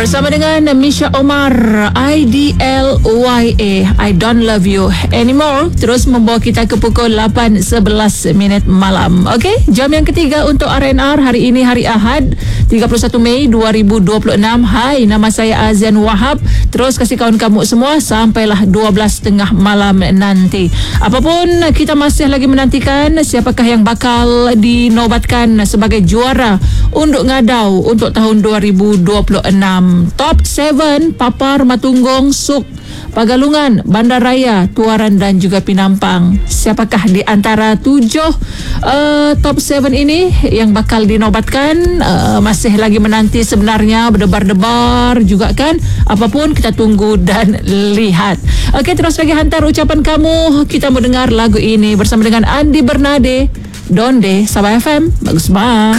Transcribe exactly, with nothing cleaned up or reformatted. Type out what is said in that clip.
Bersama dengan Misha Omar, I D L Y A, I Don't Love You Anymore, terus membawa kita ke pukul lapan sebelas minit malam. Okey, jam yang ketiga untuk R and R hari ini, hari Ahad, tiga puluh satu Mei dua ribu dua puluh enam. Hai, nama saya Azian Wahab. Terus kasih kawan kamu semua sampailah dua belas tiga puluh malam nanti. Apapun, kita masih lagi menantikan siapakah yang bakal dinobatkan sebagai juara Unduk Ngadau untuk tahun dua ribu dua puluh enam. Top tujuh Papar, Matunggong, Suk, Pagalungan, Bandaraya, Tuaran dan juga Pinampang. Siapakah di antara tujuh uh, top tujuh ini yang bakal dinobatkan? Uh, masih lagi menanti sebenarnya, berdebar-debar juga kan. Apapun, kita tunggu dan lihat. Okey, terus lagi hantar ucapan kamu. Kita mau dengar lagu ini bersama dengan Andi Bernade, Donde, Sabah F M. Bagus banget.